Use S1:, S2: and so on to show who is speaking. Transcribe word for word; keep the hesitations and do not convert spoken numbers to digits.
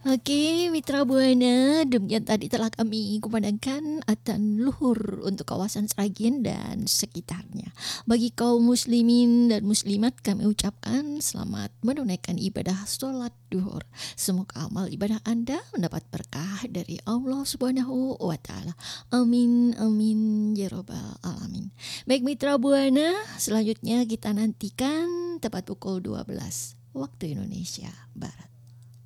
S1: Oke, Mitra Buana, demikian tadi telah kami kumandangkan adzan luhur untuk kawasan Sragen dan sekitarnya. Bagi kaum muslimin dan muslimat, kami ucapkan selamat menunaikan ibadah sholat duhur. Semoga amal ibadah Anda mendapat berkah dari Allah Subhanahu wa Ta'ala. Amin, amin, ya Rabbal alamin. Baik Mitra Buana, selanjutnya kita nantikan tepat pukul dua belas waktu Indonesia Barat.